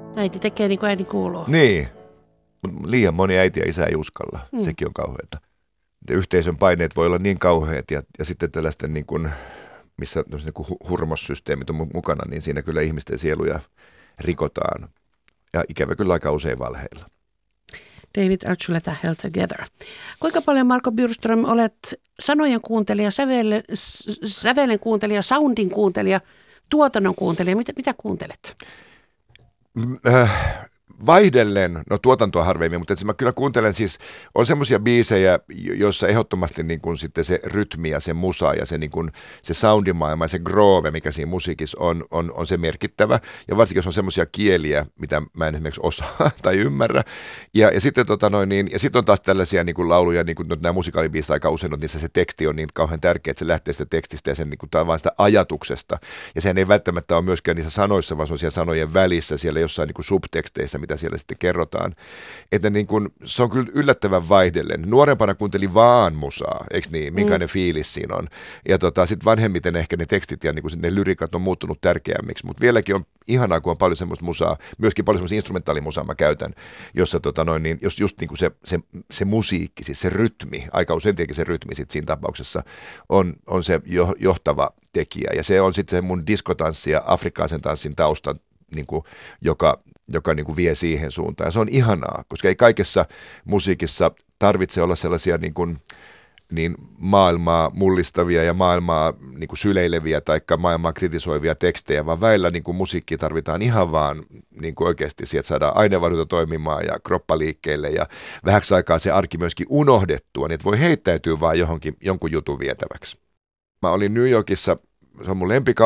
Äiti tekee niin kuin äidin kuuluu. Niin, mutta liian moni äiti ja isä ei uskalla. Sekin on kauheata. Yhteisön paineet voi olla niin kauheat ja sitten tällaisten, niin kuin, missä hurmossysteemit on mukana, niin siinä kyllä ihmisten sieluja rikotaan. Ja ikävä kyllä aika usein valheilla. David Archuleta, Held Together. Kuinka paljon, Marco Bjurström, olet sanojen kuuntelija, sävelen kuuntelija, soundin kuuntelija, tuotannon kuuntelija? Mitä kuuntelet? Vaihdellen, no tuotantoa harvemmin, mutta mä kyllä kuuntelen siis, on semmoisia biisejä, joissa ehdottomasti niin kuin sitten se rytmi ja se musa ja se, niin kuin, se soundimaailma ja se groove, mikä siinä musiikissa on se merkittävä. Ja varsinkin jos on semmoisia kieliä, mitä mä en esimerkiksi osaa tai ymmärrä. Ja sitten ja sit on taas tällaisia niin kuin lauluja, niin kuin nämä musikaalibiisit aika usein, että niissä se teksti on niin kauhean tärkeä, että se lähtee sitä tekstistä ja sen niin kuin, vaan sitä ajatuksesta. Ja sehän ei välttämättä ole myöskään niissä sanoissa, vaan se on siellä sanojen välissä, siellä jossain niin kuin subteksteissä, mitä siellä sitten kerrotaan. Että niin kun, se on kyllä yllättävän vaihdellen. Nuorempana kuuntelin vaan musaa, eikö niin? Minkäinen fiilis siinä on. Ja sitten vanhemmiten ehkä ne tekstit ja niin kun ne lyrikat on muuttunut tärkeämmiksi. Mutta vieläkin on ihanaa, kun on paljon semmoista musaa, myöskin paljon semmoista instrumentaalimusaa mä käytän, jossa jos just niin kuin se musiikki, siis se rytmi, aika usein tietenkin se rytmi sit siinä tapauksessa on se johtava tekijä. Ja se on sitten se mun diskotanssi ja afrikkalaisen tanssin taustan, niin kuin, joka niin kuin vie siihen suuntaan. Ja se on ihanaa, koska ei kaikessa musiikissa tarvitse olla sellaisia niin maailmaa mullistavia ja maailmaa niin kuin syleileviä tai maailmaa kritisoivia tekstejä, vaan väillä niin kuin musiikkia tarvitaan ihan vaan niin kuin oikeasti sieltä saadaan aineenvaihdunta toimimaan ja kroppa liikkeelle ja vähäksi aikaa se arki myöskin unohdettua, niin että voi heittäytyä vaan jonkun jutun vietäväksi. Mä olin New Yorkissa, se on mun lempikaupunki.